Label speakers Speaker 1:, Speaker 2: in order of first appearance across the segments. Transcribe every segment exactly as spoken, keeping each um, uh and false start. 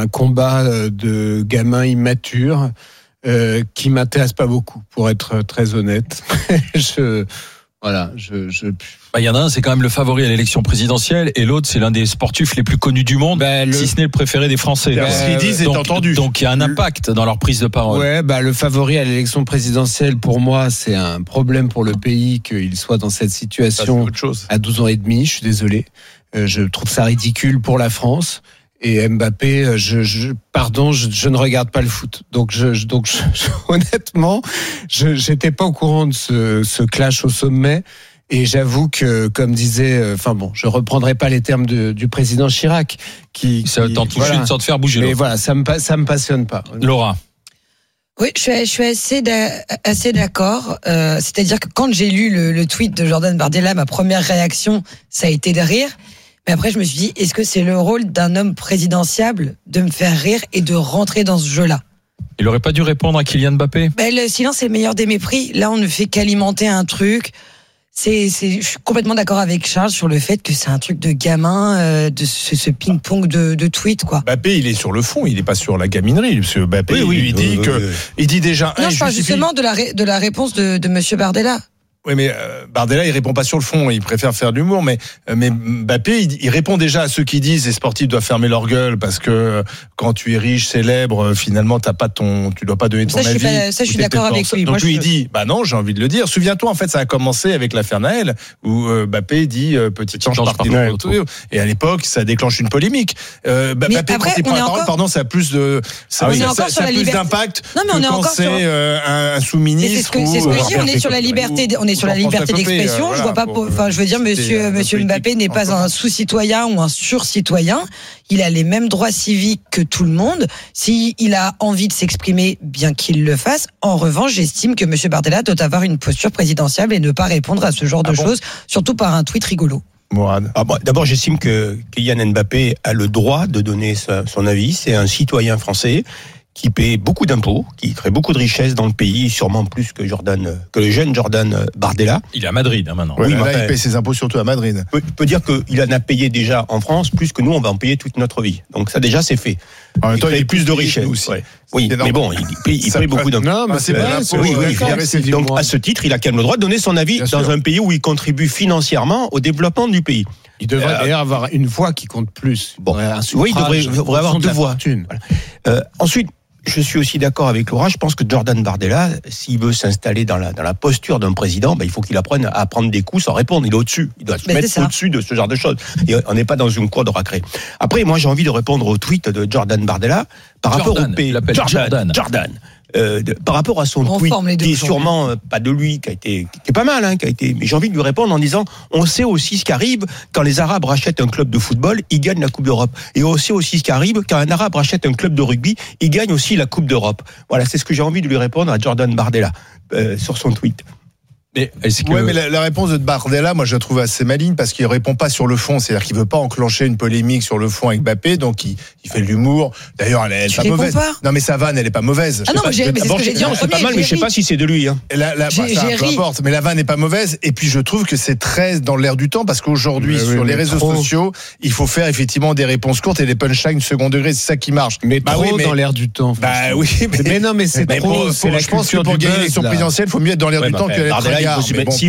Speaker 1: un combat de gamins immatures euh, qui m'intéresse pas beaucoup, pour être très honnête. je, voilà, je, je...
Speaker 2: Bah, il y en a un, c'est quand même le favori à l'élection présidentielle, et l'autre, c'est l'un des sportifs les plus connus du monde, bah, le... si ce n'est le préféré des Français.
Speaker 3: Bah, ce qu'ils disent est
Speaker 2: donc,
Speaker 3: entendu.
Speaker 2: Donc il y a un impact dans leur prise de parole.
Speaker 1: Ouais, bah le favori à l'élection présidentielle, pour moi, c'est un problème pour le pays qu'il soit dans cette situation à douze ans et demi. Je suis désolé, euh, je trouve ça ridicule pour la France. Et Mbappé, je, je pardon, je, je ne regarde pas le foot. Donc, je, je donc je, je, honnêtement, je j'étais pas au courant de ce, ce clash au sommet. Et j'avoue que, comme disait, enfin bon, je reprendrai pas les termes de, du président Chirac, qui,
Speaker 2: ça
Speaker 1: qui
Speaker 2: t'en touche voilà. Une sans te faire bouger.
Speaker 1: Mais
Speaker 2: l'autre.
Speaker 1: voilà, ça me ça me passionne pas.
Speaker 2: Laura.
Speaker 4: Oui, je suis, je suis assez, assez d'accord. Euh, c'est-à-dire que quand j'ai lu le, le tweet de Jordan Bardella, ma première réaction, ça a été de rire. Mais après, je me suis dit, est-ce que c'est le rôle d'un homme présidentiable de me faire rire et de rentrer dans ce jeu-là ?
Speaker 2: Il aurait pas dû répondre à Kylian Mbappé ?
Speaker 4: Ben, le silence est le meilleur des mépris. Là, on ne fait qu'alimenter un truc. C'est, c'est, je suis complètement d'accord avec Charles sur le fait que c'est un truc de gamin, euh, de ce, ce ping-pong de, de tweets, quoi.
Speaker 3: Mbappé, il est sur le fond, il n'est pas sur la gaminerie. Monsieur Mbappé, oui, oui, il, oui, dit oui, que, oui, oui. il dit déjà.
Speaker 4: Non, je parle justement de la, ré, de la réponse de, de Monsieur Bardella.
Speaker 3: Oui, mais euh, Bardella, il répond pas sur le fond, il préfère faire de l'humour. Mais, euh, mais Mbappé, il, il répond déjà à ceux qui disent les sportifs doivent fermer leur gueule parce que euh, quand tu es riche, célèbre, euh, finalement, t'as pas ton, tu dois pas donner ton
Speaker 4: ça,
Speaker 3: avis.
Speaker 4: Je suis pas, ça, je suis d'accord avec lui.
Speaker 3: Donc
Speaker 4: Moi,
Speaker 3: lui,
Speaker 4: je...
Speaker 3: il dit, bah non, j'ai envie de le dire. Souviens-toi, en fait, ça a commencé avec l'affaire Naël, où euh, Mbappé dit euh, petit ange parti de l'auto. Et à l'époque, ça déclenche une polémique. Euh, Mbappé,
Speaker 4: après,
Speaker 3: quand il prend la parole,
Speaker 4: encore...
Speaker 3: pardon, ça a plus de, ça,
Speaker 4: ah oui,
Speaker 3: ça, ça, ça a plus liberté... d'impact
Speaker 4: non, mais on
Speaker 3: que
Speaker 4: est
Speaker 3: quand
Speaker 4: encore
Speaker 3: c'est
Speaker 4: sur...
Speaker 3: euh, un, un sous-ministre.
Speaker 4: C'est ce que, c'est ce que je dis. On est sur la liberté, on est sur la liberté d'expression. Euh, je vois pas. Enfin, je veux dire, Monsieur euh, Monsieur Mbappé n'est pas un sous-citoyen ou un sur-citoyen. Il a les mêmes droits civiques que tout le monde. Si il a envie de s'exprimer, bien qu'il le fasse. En revanche, j'estime que Monsieur Bardella doit avoir une posture présidentielle et ne pas répondre à ce genre ah de bon choses, surtout par un tweet rigolo.
Speaker 5: Mourad. Ah bon, d'abord, j'estime que Kylian Mbappé a le droit de donner sa, son avis. C'est un citoyen français qui paie beaucoup d'impôts, qui crée beaucoup de richesses dans le pays, sûrement plus que Jordan, que le jeune Jordan Bardella.
Speaker 2: Il est à Madrid hein, maintenant.
Speaker 3: Ouais, oui, là, là, il paie ses impôts surtout à Madrid.
Speaker 5: On peut, peut dire qu'il en a payé déjà en France plus que nous, on va en payer toute notre vie. Donc ça déjà c'est fait.
Speaker 3: En même temps, il, il
Speaker 5: crée plus de richesses.
Speaker 3: Aussi.
Speaker 5: Ouais. Oui, mais bon, il paye, il paye beaucoup d'impôts.
Speaker 1: Non, mais c'est vrai.
Speaker 5: Oui, oui, oui. Donc à ce titre, il a quand même le droit de donner son avis dans un pays où il contribue financièrement au développement du pays.
Speaker 1: Il devrait euh, d'ailleurs avoir une voix qui compte plus.
Speaker 5: Bon, un oui, il devrait, il devrait avoir deux voix. Voilà. Euh, ensuite. Je suis aussi d'accord avec Laura. Je pense que Jordan Bardella, s'il veut s'installer dans la, dans la posture d'un président, ben, il faut qu'il apprenne à prendre des coups sans répondre. Il est au-dessus. Il doit se mettre au-dessus de ce genre de choses. Et on n'est pas dans une cour de récré. Après, moi, j'ai envie de répondre au tweet de Jordan Bardella par
Speaker 2: Jordan,
Speaker 5: rapport au pays.
Speaker 2: Jordan. Jordan.
Speaker 5: Jordan. Euh, de, par rapport à son
Speaker 4: on
Speaker 5: tweet, qui est
Speaker 4: gens.
Speaker 5: sûrement euh, pas de lui, qui a été, qui est pas mal, hein, qui a été. Mais j'ai envie de lui répondre en disant, on sait aussi ce qui arrive quand les Arabes rachètent un club de football, ils gagnent la Coupe d'Europe. Et on sait aussi ce qui arrive quand un Arabe rachète un club de rugby, il gagne aussi la Coupe d'Europe. Voilà, c'est ce que j'ai envie de lui répondre à Jordan Bardella euh, sur son tweet.
Speaker 3: Mais, est-ce que... ouais, mais la, la réponse de Bardella, moi je la trouve assez maligne parce qu'il répond pas sur le fond, c'est-à-dire qu'il veut pas enclencher une polémique sur le fond avec Mbappé, donc il, il fait de l'humour. D'ailleurs, elle, elle est pas mauvaise. Pas
Speaker 4: non,
Speaker 3: mais sa vanne, elle est pas mauvaise.
Speaker 4: Ah non, mais, j'ai, mais c'est ce que j'ai dit en
Speaker 5: c'est pas mal, mais je sais pas si c'est de lui. Hein.
Speaker 3: La, la, j'ai, bah, ça, peu importe, mais la vanne n'est pas mauvaise. Et puis je trouve que c'est très dans l'air du temps parce qu'aujourd'hui, mais sur oui, les réseaux trop. sociaux, il faut faire effectivement des réponses courtes et des punchlines second degré, c'est ça qui marche.
Speaker 1: Mais
Speaker 3: bah
Speaker 1: trop
Speaker 3: oui, mais...
Speaker 1: dans l'air du temps.
Speaker 3: Bah oui, mais,
Speaker 1: mais non, mais c'est
Speaker 3: mais
Speaker 1: trop.
Speaker 3: Pour, pour, je pense que pour gagner l'élection présidentielle, il faut mieux être dans l'air du temps que être ringard.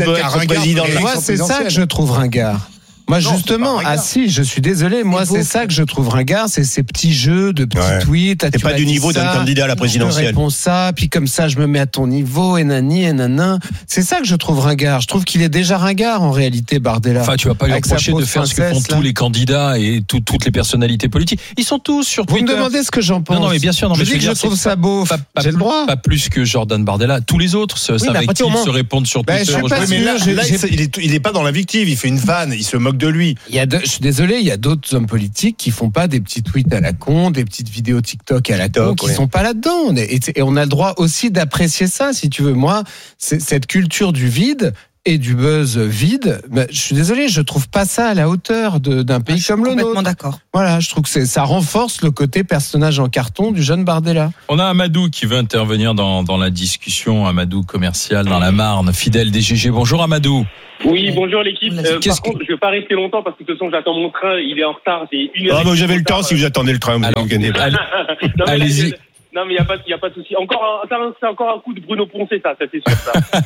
Speaker 1: Moi, c'est ça que je trouve ringard. Moi, non, justement, ah si, je suis désolé. Moi, c'est ça que je trouve ringard, c'est ces petits jeux de petits ouais. tweets.
Speaker 5: C'est pas du niveau ça, d'un candidat à la présidentielle.
Speaker 1: Je réponds ça, puis comme ça, je me mets à ton niveau, et nani, et nanan. C'est ça que je trouve ringard. Je trouve qu'il est déjà ringard, en réalité, Bardella.
Speaker 2: Enfin, tu vas pas lui reprocher de faire ce que font là. tous les candidats et tout, toutes les personnalités politiques. Ils sont tous sur Twitter.
Speaker 1: Vous me demandez ce que j'en pense.
Speaker 2: Non, non, mais bien sûr, non,
Speaker 1: je
Speaker 2: mais
Speaker 1: dis que je trouve ça beau.
Speaker 2: Pas, pas,
Speaker 1: J'ai le droit.
Speaker 2: Pas plus que Jordan Bardella. Tous les autres, ça
Speaker 5: oui,
Speaker 2: avec qui ils se répondent sur Twitter.
Speaker 3: Mais là, il est pas dans l'invictive. Il fait une vanne. Il se moque de lui.
Speaker 1: Il y a je suis désolé, il y a d'autres hommes politiques qui font pas des petits tweets à la con, des petites vidéos TikTok à la con, qui ouais. sont pas là-dedans. Et, et on a le droit aussi d'apprécier ça, si tu veux. Moi, c'est, cette culture du vide, et du buzz vide. Ben, je suis désolé, je trouve pas ça à la hauteur de, d'un pays ah, comme le nôtre.
Speaker 4: Complètement d'accord.
Speaker 1: Voilà, je trouve que c'est, ça renforce le côté personnage en carton du jeune Bardella.
Speaker 2: On a Amadou qui veut intervenir dans, dans la discussion. Amadou commercial dans la Marne, fidèle des G G. Bonjour Amadou.
Speaker 6: Oui, bonjour l'équipe. Euh, par contre, je ne vais pas rester longtemps parce que de toute façon, j'attends mon train. Il est en retard. J'ai une heure.
Speaker 5: Ah, bah, j'avais le temps si vous attendez le train. Vous
Speaker 2: Alors,
Speaker 5: gagnez.
Speaker 2: Allez, non, allez-y.
Speaker 6: Là, non, mais il n'y a pas, y a pas de souci. Encore un, c'est encore un coup de Bruno Poncet, ça, ça c'est sûr,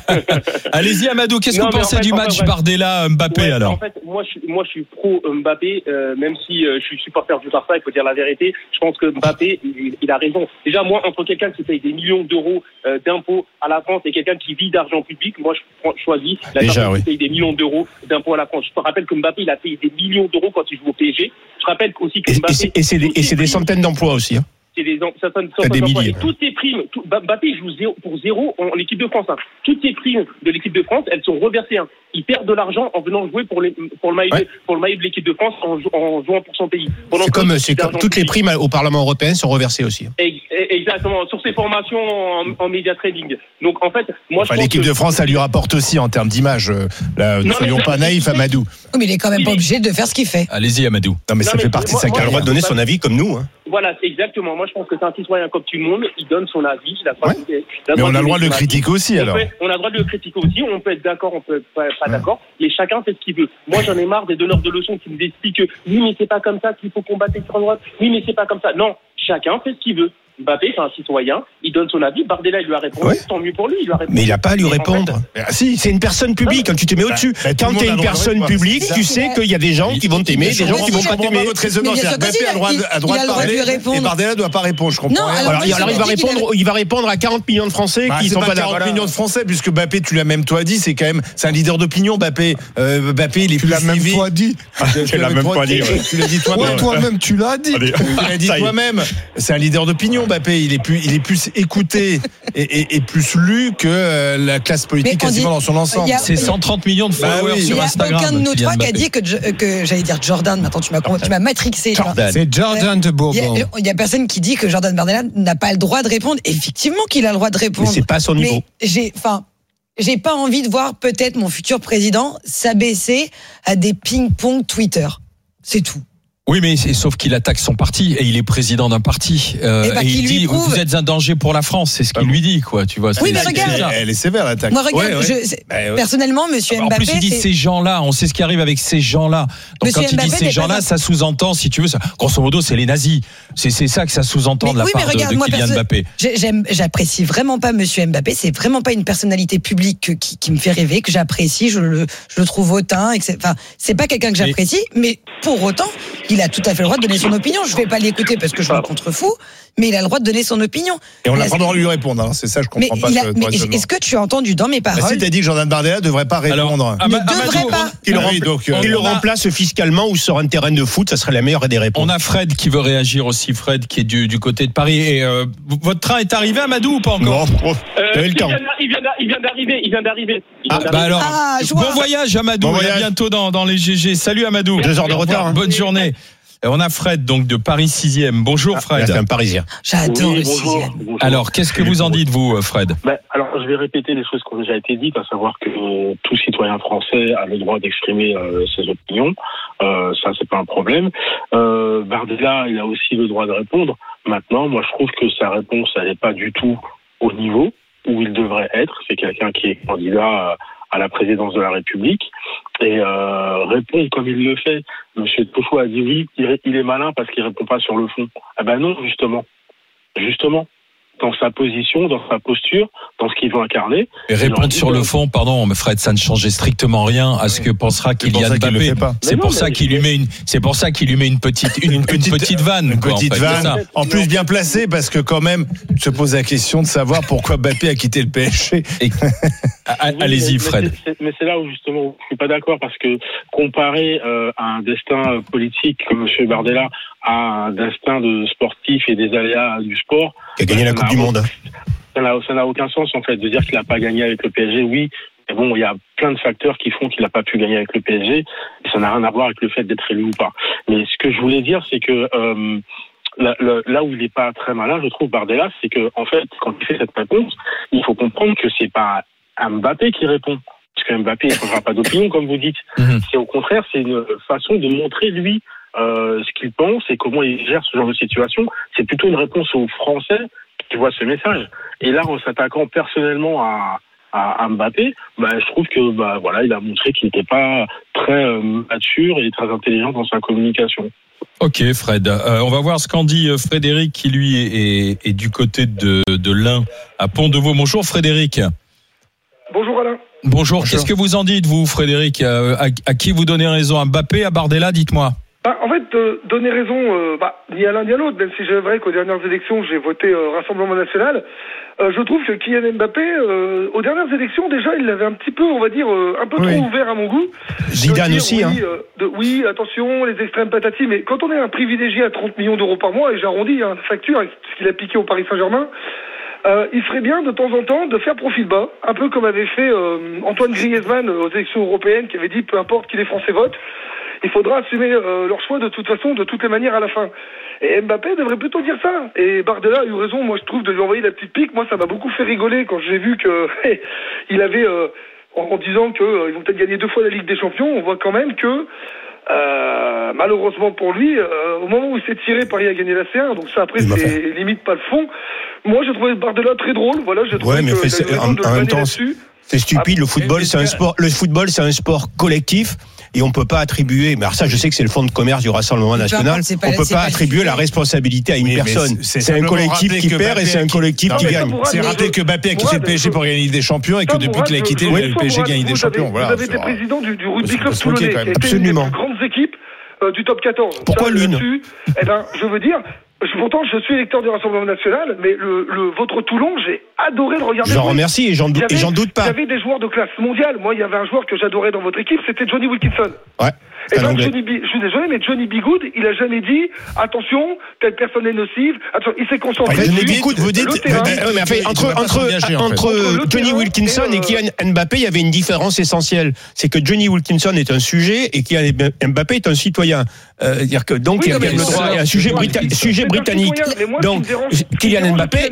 Speaker 6: ça.
Speaker 2: Allez-y, Amadou. Qu'est-ce non, que vous pensez en fait, du match Bardella-Mbappé, ouais, alors?
Speaker 6: En fait, moi, je, moi, je suis pro Mbappé, euh, même si euh, je suis supporter du Barça, il faut dire la vérité. Je pense que Mbappé, il, il a raison. Déjà, moi, entre quelqu'un qui paye des millions d'euros euh, d'impôts à la France et quelqu'un qui vit d'argent public, moi, je choisis la personne oui. qui paye des millions d'euros d'impôts à la France. Je te rappelle que Mbappé, il a payé des millions d'euros quand il joue au P S G. Je rappelle aussi que Mbappé...
Speaker 5: Et c'est, et c'est, des, et c'est des centaines d'emplois aussi, hein.
Speaker 6: C'est des, certaines, certaines
Speaker 5: des milliers.
Speaker 6: Et toutes ces primes, tout, Mbappé joue zéro, pour zéro en, en équipe de France. Hein. Toutes ces primes de l'équipe de France, elles sont reversées. Hein. Ils perdent de l'argent en venant jouer pour, les, pour, le, maillot, ouais. pour le maillot de l'équipe de France en, en jouant pour son pays.
Speaker 5: Pendant c'est comme, c'est comme toutes les primes au Parlement européen sont reversées aussi. Hein.
Speaker 6: Exactement, sur ses formations en, en média trading. Donc en fait, moi
Speaker 3: enfin,
Speaker 6: je pense
Speaker 3: l'équipe
Speaker 6: que...
Speaker 3: de France, ça lui rapporte aussi en termes d'image. Là, ne soyons pas naïfs, Amadou.
Speaker 4: Oui, mais il est quand même pas obligé de faire ce qu'il fait.
Speaker 2: Allez-y, Amadou.
Speaker 3: Non, mais non, ça mais fait partie moi, de sa carrière.
Speaker 5: Il a le droit de donner son avis comme nous. Hein.
Speaker 6: Voilà, exactement. Moi, je pense que c'est un citoyen comme tout le monde. Il donne son avis. Il a
Speaker 3: ouais. de, mais on a le droit de le critiquer aussi, alors.
Speaker 6: On, peut, on a le droit de le critiquer aussi. On peut être d'accord, on peut être pas, pas ouais. d'accord. Mais chacun fait ce qu'il veut. Moi, j'en ai marre des donneurs de leçons qui nous expliquent que oui, mais c'est pas comme ça qu'il faut combattre l'extrême droite. Oui, mais c'est pas comme ça. Non, chacun fait ce qu'il veut. Mbappé, c'est un citoyen, il donne son avis. Bardella, il lui a répondu, ouais. tant mieux pour lui, il lui a répondu.
Speaker 5: Mais il n'a pas à lui répondre. En fait, ah, si, c'est une personne publique. Quand tu te mets au-dessus, bah, quand tu es une personne publique, tu sais qu'il y a des gens qui vont t'aimer, des gens qui vont pas t'aimer.
Speaker 3: Votre raisonnement, c'est Mbappé a le droit de parler et Bardella ne doit pas répondre. Je comprends.
Speaker 5: Alors, il va répondre, il va répondre à quarante millions de Français qui sont pas d'accord.
Speaker 3: quarante millions de Français, puisque Mbappé, tu l'as même toi dit, c'est quand même, c'est un leader d'opinion, Mbappé. Mbappé, il est
Speaker 1: plus. Tu l'as même toi dit.
Speaker 3: Tu l'as même pas dit. Tu l'as dit toi-même.
Speaker 1: Toi-même, tu l'as dit.
Speaker 3: Tu l'as dit toi-même. C'est un leader d'opinion, Mbappé. Il est plus. Il est plus écouté et, et, et plus lu que euh, la classe politique quasiment dit, dans son ensemble.
Speaker 2: A, c'est cent trente millions de followers bah oui. sur Instagram.
Speaker 4: Il y a aucun de nous trois qui a dit que, que j'allais dire Jordan. Maintenant, tu m'as, tu m'as matrixé.
Speaker 1: Jordan. C'est Jordan de Bourbon.
Speaker 4: Il y, a, il y a personne qui dit que Jordan Bardella n'a pas le droit de répondre. Effectivement qu'il a le droit de répondre.
Speaker 5: Mais c'est pas à son niveau.
Speaker 4: Mais j'ai, enfin, j'ai pas envie de voir peut-être mon futur président s'abaisser à des ping-pong Twitter. C'est tout.
Speaker 2: Oui, mais c'est, sauf qu'il attaque son parti et il est président d'un parti. Euh, et, bah, et il dit prouve... vous êtes un danger pour la France, c'est ce qu'il lui dit, quoi. Tu vois.
Speaker 4: Oui, mais regarde,
Speaker 3: elle, elle est sévère l'attaque.
Speaker 4: Moi, regarde, ouais, ouais. Je, bah, ouais. personnellement, Monsieur Mbappé.
Speaker 2: En plus, il dit
Speaker 4: c'est...
Speaker 2: ces gens-là. On sait ce qui arrive avec ces gens-là. Donc, Monsieur quand Mbappé, il dit ces gens-là, ça sous-entend, si tu veux, ça, grosso modo, c'est les nazis. C'est, c'est ça que ça sous-entend mais de la oui, part regarde, de, de moi, Kylian perso... Mbappé.
Speaker 4: J'aime, j'apprécie vraiment pas Monsieur Mbappé. C'est vraiment pas une personnalité publique que, qui, qui me fait rêver, que j'apprécie. Je le, je le trouve hautain. Et que c'est, enfin, c'est pas quelqu'un que j'apprécie, mais pour autant, il a tout à fait le droit de donner son opinion. Je vais pas l'écouter parce que je me contrefous, mais il a le droit de donner son opinion.
Speaker 3: Et on n'a pas le droit de lui répondre. Hein. C'est ça, je comprends
Speaker 4: mais
Speaker 3: pas.
Speaker 4: A,
Speaker 3: ce,
Speaker 4: mais est-ce que tu as entendu dans mes paroles?
Speaker 3: Bah, si t'as dit que Jordan Bardella devrait pas répondre.
Speaker 4: Alors, ne devrait pas.
Speaker 5: Qu'il le, rempla- donc, euh, le remplace fiscalement ou sur un terrain de foot, ça serait la meilleure des réponses.
Speaker 2: On a Fred qui veut réagir aussi. Fred qui est du, du côté de Paris. Et euh, votre train est arrivé, Amadou, ou pas encore?
Speaker 5: Non,
Speaker 6: euh, le temps. Il vient, il vient d'arriver. Il vient d'arriver. Il vient
Speaker 2: ah, bah alors, ah, bon voyage, Amadou. Bon voyage. À bientôt dans, dans les G G. Salut, Amadou.
Speaker 5: Deux heures de retard. Hein.
Speaker 2: Bonne journée. On a Fred donc de Paris sixième. Bonjour Fred.
Speaker 5: Ah, c'est un Parisien.
Speaker 4: J'adore
Speaker 6: oui,
Speaker 4: le
Speaker 6: bonjour,
Speaker 4: sixième.
Speaker 6: bonjour.
Speaker 2: Alors, qu'est-ce que vous en dites, vous, Fred?
Speaker 6: ben, Alors, je vais répéter les choses qui ont déjà été dites, à savoir que euh, tout citoyen français a le droit d'exprimer euh, ses opinions. Euh, ça, c'est pas un problème. Euh, Bardella, il a aussi le droit de répondre. Maintenant, moi, je trouve que sa réponse, elle n'est pas du tout au niveau où il devrait être. C'est quelqu'un qui est candidat à la présidence de la République et euh, répond comme il le fait. Monsieur Toufou a dit oui, il est malin parce qu'il répond pas sur le fond. Ah ben non, justement. Justement. Dans sa position, dans sa posture, dans ce qu'il veut incarner.
Speaker 2: Et répondre sur le fond, pardon, mais Fred, ça ne changeait strictement rien à ce que pensera Kylian Mbappé.
Speaker 3: C'est
Speaker 2: pour ça qu'il lui met une, c'est pour ça qu'il lui met une petite, une, une petite, une petite vanne,
Speaker 3: une
Speaker 2: quoi,
Speaker 3: petite
Speaker 2: en fait,
Speaker 3: vanne. En plus bien placée, parce que quand même, tu te poses la question de savoir pourquoi Mbappé a quitté le P S G.
Speaker 2: Et... Allez-y, Fred.
Speaker 6: Mais c'est, mais c'est là où justement, je suis pas d'accord parce que comparer euh, un destin politique comme Monsieur Bardella à un destin de sportif et des aléas du sport.
Speaker 5: Qui a gagné la Coupe du Monde.
Speaker 6: Ça n'a, ça n'a aucun sens, en fait, de dire qu'il n'a pas gagné avec le P S G. Oui, mais bon, il y a plein de facteurs qui font qu'il n'a pas pu gagner avec le P S G. Et ça n'a rien à voir avec le fait d'être élu ou pas. Mais ce que je voulais dire, c'est que euh, là, là où il n'est pas très malin, je trouve, Bardella, c'est que, en fait, quand il fait cette réponse, il faut comprendre que c'est pas Mbappé qui répond. parce que Mbappé ne changera pas d'opinion, comme vous dites. Mmh. C'est au contraire, c'est une façon de montrer, lui, euh, ce qu'il pense et comment il gère ce genre de situation. C'est plutôt une réponse aux Français qui voient ce message. Et là, en s'attaquant personnellement à, à, à Mbappé, bah, je trouve que bah, voilà, il a montré qu'il n'était pas très euh, mature et très intelligent dans sa communication.
Speaker 2: Ok Fred, euh, on va voir ce qu'en dit Frédéric qui lui est, est, est du côté de, de l'Ain à Pont-de-Vaux. Bonjour Frédéric.
Speaker 7: Bonjour Alain.
Speaker 2: Bonjour, Bonjour. Qu'est-ce que vous en dites vous Frédéric, à, à, à qui vous donnez raison, à Mbappé, à Bardella, dites-moi.
Speaker 7: Bah, en fait, euh, donner raison, euh, bah, ni à l'un ni à l'autre, même si c'est vrai qu'aux dernières élections, j'ai voté euh, Rassemblement National. Euh, je trouve que Kylian Mbappé, euh, aux dernières élections, déjà, il l'avait un petit peu, on va dire, euh, un peu oui. trop ouvert à mon goût.
Speaker 5: Zidane dire, aussi,
Speaker 7: oui,
Speaker 5: hein.
Speaker 7: Euh, de, oui, attention, les extrêmes patati, mais quand on est un privilégié à trente millions d'euros par mois, et j'arrondis hein, facture avec ce qu'il a piqué au Paris Saint-Germain, euh, il ferait bien de temps en temps de faire profil bas, un peu comme avait fait euh, Antoine Griezmann aux élections européennes, qui avait dit peu importe qui les Français votent, il faudra assumer euh, leur choix de toute façon, de toutes les manières à la fin. Et Mbappé devrait plutôt dire ça. Et Bardella a eu raison, moi je trouve, de lui envoyer la petite pique. Moi ça m'a beaucoup fait rigoler quand j'ai vu que il avait, euh, en, en disant qu'ils euh, vont peut-être gagner deux fois la Ligue des Champions, on voit quand même que euh, malheureusement pour lui, euh, au moment où il s'est tiré, Paris a gagné la C un, donc ça après c'est fait. limite pas le fond. Moi j'ai trouvé Bardella très drôle, voilà, j'ai trouvé
Speaker 5: ouais, mais
Speaker 7: que
Speaker 5: c'est, en, en même temps, c'est stupide, ah, le football c'est un sport, le football c'est un sport collectif. Et on peut pas attribuer, mais alors ça, je sais que c'est le fonds de commerce du Rassemblement National. Pas, on peut pas, pas attribuer la responsabilité à une oui, personne. C'est, c'est un collectif qui perd et c'est un collectif qui gagne.
Speaker 3: C'est rappeler que Mbappé a quitté le P S G pour gagner des champions et que depuis qu'il a quitté le P S G gagne des champions.
Speaker 7: Vous avez été président du rugby club toulonnais, qui a été une des plus grandes équipes du top quatorze.
Speaker 5: Pourquoi l'une?
Speaker 7: Eh ben, je veux dire. Pourtant, je suis électeur du Rassemblement National, mais le, le votre Toulon, j'ai adoré le regarder.
Speaker 5: J'en remercie et j'en, dou- et j'en doute pas.
Speaker 7: Il y avait des joueurs de classe mondiale. Moi, il y avait un joueur que j'adorais dans votre équipe, c'était Johnny Wilkinson.
Speaker 5: Ouais.
Speaker 7: Et ben, Johnny B, je suis désolé, mais Johnny B. Good, il a jamais dit attention, telle personne est nocive. Attention, il s'est concentré.
Speaker 5: Ouais, Johnny B. Good, vous dites, vous terrain, euh, mais enfin, entre entre entre, entre Johnny Wilkinson et, euh, et Kylian Mbappé, il y avait une différence essentielle. C'est que Johnny Wilkinson est un sujet et Kylian Mbappé est un citoyen. Euh, dire que donc oui, il y a le droit, il y a un sujet, brita- sujet britannique. Moi, donc Kylian Mbappé.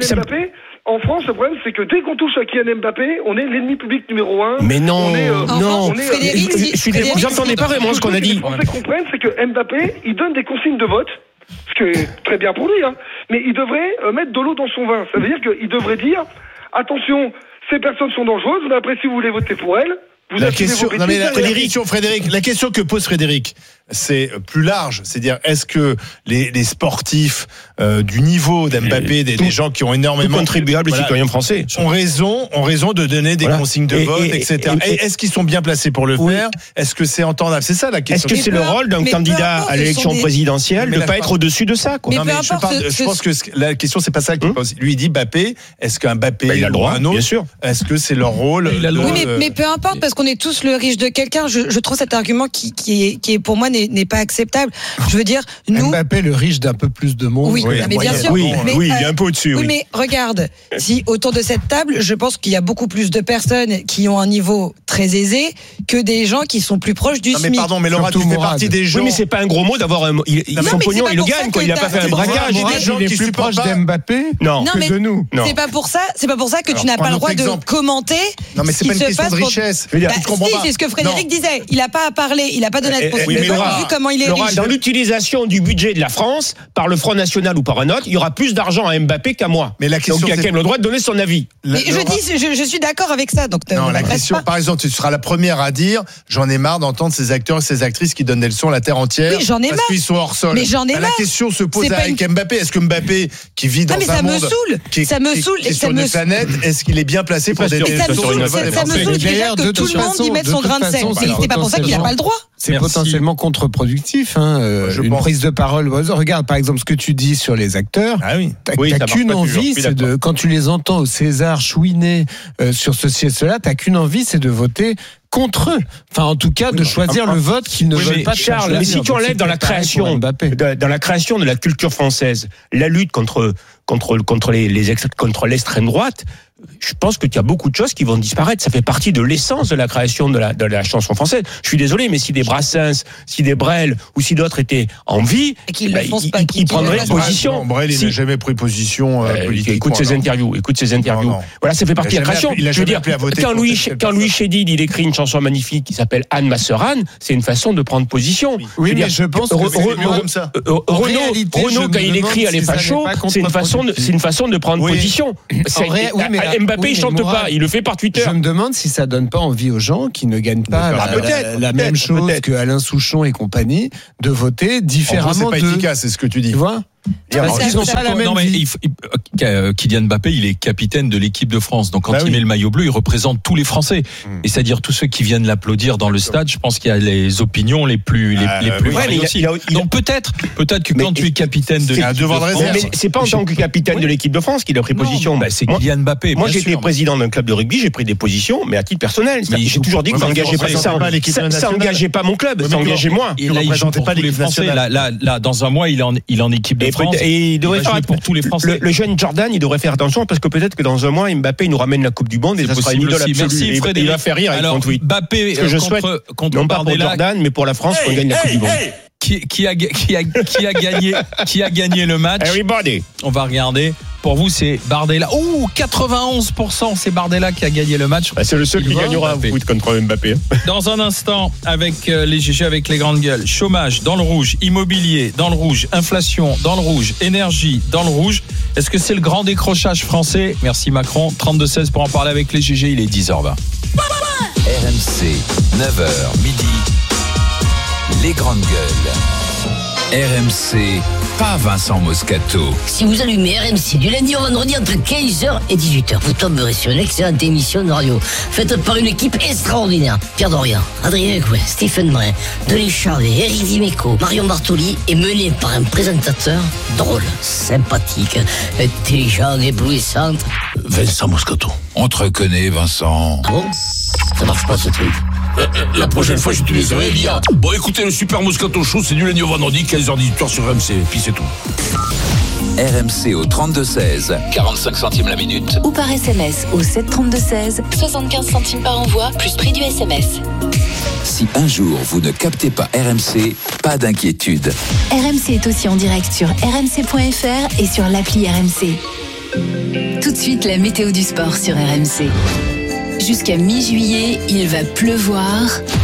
Speaker 7: En France, le problème, c'est que dès qu'on touche à Kylian Mbappé, on est l'ennemi public numéro un.
Speaker 5: Mais non,
Speaker 7: on est, euh,
Speaker 5: non.
Speaker 7: On est,
Speaker 5: Frédéric, euh, je suis Frédéric, vous n'entendez pas vraiment ce qu'on a dit.
Speaker 7: Ce que les Français comprennent, c'est que Mbappé, il donne des consignes de vote, ce qui est très bien pour lui, hein, mais il devrait euh, mettre de l'eau dans son vin. Ça veut dire qu'il devrait dire, attention, ces personnes sont dangereuses, mais après, si vous voulez voter pour elles, vous
Speaker 3: la question, non mais la, la question, Frédéric, la question que pose Frédéric, c'est plus large. C'est-à-dire, est-ce que les, les sportifs euh, du niveau d'Mbappé, des, des gens qui ont énormément
Speaker 5: contribuables, voilà, les citoyens français,
Speaker 3: ont raison, ont raison de donner des voilà. consignes de et, vote, et, et cetera. Et, et, est-ce qu'ils sont bien placés pour le oui. faire? Est-ce que c'est entendable? C'est ça la question.
Speaker 5: Est-ce que c'est le rôle d'un candidat à l'élection des... présidentielle de ne pas être au-dessus de ça, quoi?
Speaker 3: Mais non, mais je, parle, ce, je pense que la question c'est pas ça qu'il hum? pose. Lui il dit Mbappé. Est-ce qu'un Mbappé
Speaker 5: bah, il a le droit, un autre,
Speaker 3: bien sûr. Est-ce que c'est leur rôle?
Speaker 4: Il a le droit. Oui, mais, mais peu importe, parce qu'on est tous le riche de quelqu'un. Je, je trouve cet argument qui, qui, est, qui est pour moi n'est, n'est pas acceptable. Je veux dire, nous.
Speaker 1: Mbappé, le riche d'un peu plus de monde.
Speaker 4: Oui, oui mais bien sûr.
Speaker 5: Oui,
Speaker 4: mais,
Speaker 5: oui, il est un peu au-dessus.
Speaker 4: Oui,
Speaker 5: oui,
Speaker 4: mais regarde, si autour de cette table, je pense qu'il y a beaucoup plus de personnes qui ont un niveau très aisé que des gens qui sont plus proches du
Speaker 3: non, mais
Speaker 4: SMIC.
Speaker 3: Pardon, mais Laura, tu fais partie des gens.
Speaker 5: Oui, mais c'est pas un gros mot d'avoir un. Il, il, non, son pognon, il le gagne, quoi. Il n'a pas fait un braquage.
Speaker 1: Il y a des gens qui sont plus proches d'Mbappé que de nous.
Speaker 4: C'est pas pour ça. C'est pas pour ça que tu n'as pas le droit de commenter.
Speaker 3: Non, mais c'est pas une question de richesse.
Speaker 4: Si, c'est ce que Frédéric disait. Il n'a pas à parler. Il n'a pas donné de
Speaker 5: oui, mais Laura, vu comment il est Laura, riche. Dans l'utilisation du budget de la France par le Front National ou par un autre, il y aura plus d'argent à Mbappé qu'à moi.
Speaker 3: Mais la question,
Speaker 5: donc il y a quand même le droit de donner son avis.
Speaker 4: Mais je dis, je, je suis d'accord avec ça. Donc
Speaker 3: non, la question, pas. Par exemple, tu seras la première à dire, j'en ai marre d'entendre ces acteurs et ces actrices qui donnent des leçons à la terre entière.
Speaker 4: Oui, j'en ai
Speaker 3: parce
Speaker 4: marre.
Speaker 3: qu'ils sont hors sol.
Speaker 4: Mais j'en ai
Speaker 3: bah,
Speaker 4: marre.
Speaker 3: La question se pose avec une... Mbappé. Est-ce que Mbappé, qui vit dans
Speaker 4: ah, mais
Speaker 3: un
Speaker 4: ça
Speaker 3: monde
Speaker 4: me saoule.
Speaker 3: qui est,
Speaker 4: ça me
Speaker 3: qui,
Speaker 4: saoule.
Speaker 3: qui est sur une planète, est-ce qu'il est bien placé pour des
Speaker 4: leçons? Ça me saoule déjà que tout le monde y mette son grain de sel. C'est pas pour ça qu'il n'a pas le droit.
Speaker 1: C'est Merci. potentiellement contre-productif, hein, euh, une pense. prise de parole. Regarde, par exemple, ce que tu dis sur les acteurs.
Speaker 3: Ah oui.
Speaker 1: T'as,
Speaker 3: oui,
Speaker 1: t'as qu'une envie, c'est de, quand tu les entends au César chouiner euh, sur ceci et cela, t'as qu'une envie, c'est de voter contre eux. Enfin, en tout cas, oui, de choisir un, le vote qu'ils ne oui, veulent pas.
Speaker 5: Charles, mais si tu enlèves dans la création, de, dans la création de la culture française, la lutte contre contre contre les, les ex, contre l'extrême droite. je pense qu'il y a beaucoup de choses qui vont disparaître. Ça fait partie de l'essence de la création de la, de la chanson française. Je suis désolé, mais si des Brassens, si des Brel ou si d'autres étaient en vie,
Speaker 4: et bah,
Speaker 5: ils,
Speaker 4: pas,
Speaker 5: ils, ils prendraient position.
Speaker 3: Brel, il
Speaker 5: si,
Speaker 3: n'a jamais pris position euh, politique.
Speaker 5: Écoute ses interviews, écoute ses interviews. Non, non. Voilà, ça fait partie de la création.
Speaker 3: Appelé, il a
Speaker 5: je veux dire,
Speaker 3: quand
Speaker 5: Louis, quand Louis Chédid, il écrit une chanson magnifique qui s'appelle Anne, ma sœur Anne, c'est une façon de prendre position.
Speaker 3: Oui, je mais dire, je pense que c'est Re, comme ça.
Speaker 5: Renaud, Renaud quand il écrit Elle est facho, c'est une façon de, c'est une façon de prendre position. Mbappé, il chante pas, il le fait par Twitter.
Speaker 1: Je me demande si ça donne pas envie aux gens qui ne gagnent pas la,
Speaker 5: peut-être,
Speaker 1: la, la
Speaker 5: peut-être,
Speaker 1: même chose
Speaker 5: peut-être.
Speaker 1: que Alain Souchon et compagnie, de voter différemment.
Speaker 3: En gros, c'est pas efficace, c'est ce que tu dis.
Speaker 1: Tu vois?
Speaker 2: Alors, ils ont pas la même non, mais il faut, il, Kylian Mbappé, il est capitaine de l'équipe de France. Donc quand bah il oui. met le maillot bleu, il représente tous les Français. Mmh. Et c'est-à-dire tous ceux qui viennent l'applaudir dans le stade. Je pense qu'il y a les opinions les plus les, ah, les plus
Speaker 5: ouais, mais
Speaker 2: aussi.
Speaker 5: Il a, il a,
Speaker 2: donc peut-être, peut-être que quand tu es capitaine de l'équipe de France,
Speaker 5: mais c'est pas en tant que capitaine de l'équipe de France qu'il a pris position.
Speaker 2: Bah, c'est Kylian Mbappé.
Speaker 5: Moi, j'étais président d'un club de rugby, j'ai pris des positions, mais à titre personnel. J'ai toujours dit que ça engageait pas ça engageait pas mon club, ça engageait moi.
Speaker 2: Il représentait pas les Français. Là, là, dans un mois, il est en il en équipe de France.
Speaker 5: Et il devrait faire
Speaker 2: pour tous les Français.
Speaker 5: Le, le jeune Jordan, il devrait faire attention parce que peut-être que dans un mois, Mbappé il nous ramène la Coupe du Monde et ça sera une idole absolue.
Speaker 2: Merci,
Speaker 5: et il va faire rire avec son tweet.
Speaker 2: Mbappé,
Speaker 5: ce que je
Speaker 2: contre,
Speaker 5: souhaite,
Speaker 2: contre
Speaker 5: non pas pour Jordan, mais pour la France, qu'on hey, gagne la Coupe hey, du Monde.
Speaker 2: Hey. Qui, qui, a, qui, a, qui, a gagné, qui a gagné le match?
Speaker 5: Everybody.
Speaker 2: On va regarder. Pour vous, c'est Bardella. Ouh, quatre-vingt-onze pour cent, c'est Bardella qui a gagné le match.
Speaker 5: Bah, c'est le seul Il qui gagnera au foot contre Mbappé.
Speaker 2: Dans un instant, avec euh, les G G, avec les grandes gueules. Chômage dans le rouge, immobilier dans le rouge, inflation dans le rouge, énergie dans le rouge. Est-ce que c'est le grand décrochage français? Merci Macron. trente-deux seize pour en parler avec les G G. Il est dix heures vingt.
Speaker 8: R M C, neuf heures midi. Les grandes gueules. R M C, pas Vincent Moscato.
Speaker 9: Si vous allumez R M C du lundi au vendredi entre quinze heures et dix-huit heures, vous tomberez sur une excellente émission de radio faite par une équipe extraordinaire. Pierre Dorian, Adrien Couet, Stephen Brun, Denis Charvet, Eric Dimeco, Marion Bartoli est menée par un présentateur drôle, sympathique, intelligent, éblouissant.
Speaker 8: Vincent Moscato. On te reconnaît, Vincent.
Speaker 9: Ah bon? Ça marche pas ce truc.
Speaker 10: Euh, euh, la prochaine fois, j'utiliserai l'I A. Bon, écoutez, le Super Moscato Show, c'est du lundi au vendredi, quinze heures dix-huit heures sur R M C. Et puis c'est tout.
Speaker 8: R M C au trente-deux seize, quarante-cinq centimes la minute.
Speaker 11: Ou par S M S au sept trente-deux seize, soixante-quinze centimes par envoi, plus prix du S M S.
Speaker 8: Si un jour vous ne captez pas R M C, pas d'inquiétude.
Speaker 11: R M C est aussi en direct sur r m c point f r et sur l'appli R M C. Tout de suite, la météo du sport sur R M C. Jusqu'à mi-juillet, il va pleuvoir.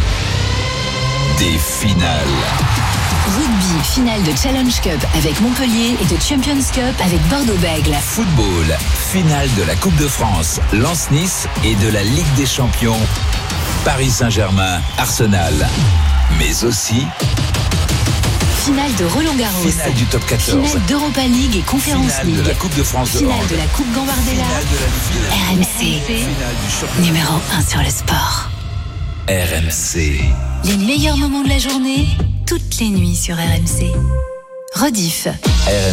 Speaker 8: Des finales.
Speaker 11: Rugby, finale de Challenge Cup avec Montpellier et de Champions Cup avec Bordeaux-Bègles.
Speaker 8: Football, finale de la Coupe de France, Lens-Nice et de la Ligue des Champions, Paris Saint-Germain, Arsenal. Mais aussi...
Speaker 11: Finale de Roland-Garros.
Speaker 8: Finale du top quatorze.
Speaker 11: Finale d'Europa League et Conference
Speaker 8: Finale
Speaker 11: League.
Speaker 8: de la Coupe de France de
Speaker 11: Finale
Speaker 8: hand.
Speaker 11: de la Coupe Gambardella. R M C. Numéro un sur le sport.
Speaker 8: R M C.
Speaker 11: Les meilleurs moments de la journée, toutes les nuits sur R M C. Rediff.
Speaker 8: R M C.